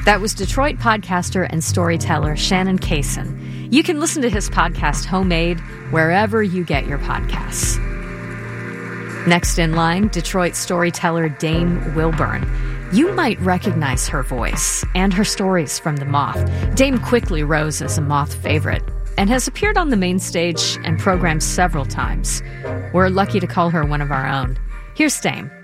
That was Detroit podcaster and storyteller Shannon Cason. You can listen to his podcast, Homemade, wherever you get your podcasts. Next in line, Detroit storyteller Dame Wilburn. You might recognize her voice and her stories from The Moth. Dame quickly rose as a Moth favorite and has appeared on the main stage and programs several times. We're lucky to call her one of our own. Here's Dame.